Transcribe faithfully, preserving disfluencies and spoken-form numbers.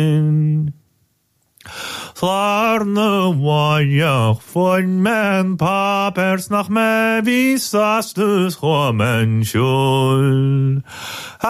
Slarne wajach von men papers nach me visas dus homen schul.